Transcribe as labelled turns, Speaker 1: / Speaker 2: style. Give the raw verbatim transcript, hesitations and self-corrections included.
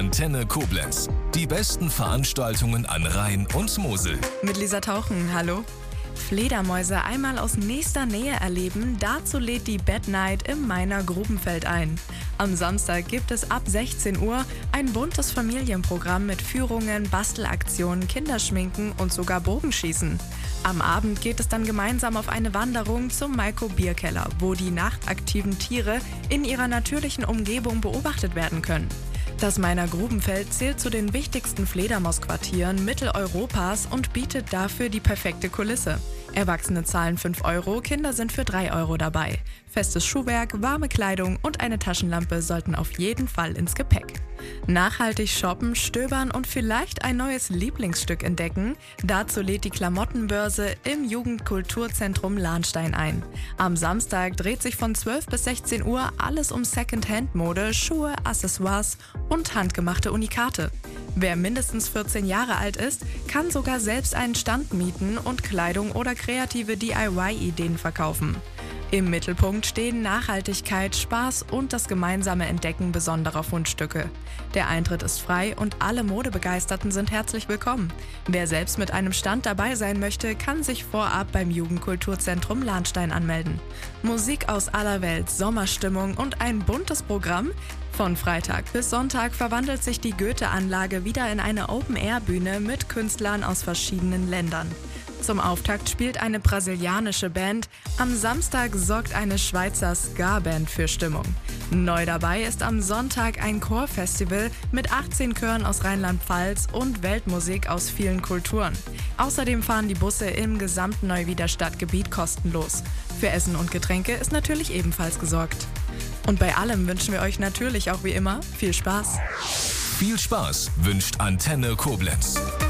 Speaker 1: Antenne Koblenz. Die besten Veranstaltungen an Rhein und Mosel.
Speaker 2: Mit Lisa Tauchen, hallo. Fledermäuse einmal aus nächster Nähe erleben, dazu lädt die Bad Night im Mainer Grubenfeld ein. Am Samstag gibt es ab sechzehn Uhr ein buntes Familienprogramm mit Führungen, Bastelaktionen, Kinderschminken und sogar Bogenschießen. Am Abend geht es dann gemeinsam auf eine Wanderung zum Maiko Bierkeller, wo die nachtaktiven Tiere in ihrer natürlichen Umgebung beobachtet werden können. Das Mainer Grubenfeld zählt zu den wichtigsten Fledermausquartieren Mitteleuropas und bietet dafür die perfekte Kulisse. Erwachsene zahlen fünf Euro, Kinder sind für drei Euro dabei. Festes Schuhwerk, warme Kleidung und eine Taschenlampe sollten auf jeden Fall ins Gepäck. Nachhaltig shoppen, stöbern und vielleicht ein neues Lieblingsstück entdecken? Dazu lädt die Klamottenbörse im Jugendkulturzentrum Lahnstein ein. Am Samstag dreht sich von zwölf bis sechzehn Uhr alles um Secondhand-Mode, Schuhe, Accessoires und handgemachte Unikate. Wer mindestens vierzehn Jahre alt ist, kann sogar selbst einen Stand mieten und Kleidung oder kreative D I Y-Ideen verkaufen. Im Mittelpunkt stehen Nachhaltigkeit, Spaß und das gemeinsame Entdecken besonderer Fundstücke. Der Eintritt ist frei und alle Modebegeisterten sind herzlich willkommen. Wer selbst mit einem Stand dabei sein möchte, kann sich vorab beim Jugendkulturzentrum Lahnstein anmelden. Musik aus aller Welt, Sommerstimmung und ein buntes Programm? Von Freitag bis Sonntag verwandelt sich die Goethe-Anlage wieder in eine Open-Air-Bühne mit Künstlern aus verschiedenen Ländern. Zum Auftakt spielt eine brasilianische Band, am Samstag sorgt eine Schweizer Ska-Band für Stimmung. Neu dabei ist am Sonntag ein Chorfestival mit achtzehn Chören aus Rheinland-Pfalz und Weltmusik aus vielen Kulturen. Außerdem fahren die Busse im gesamten Neuwieder Stadtgebiet kostenlos. Für Essen und Getränke ist natürlich ebenfalls gesorgt. Und bei allem wünschen wir euch natürlich auch wie immer viel Spaß.
Speaker 1: Viel Spaß wünscht Antenne Koblenz.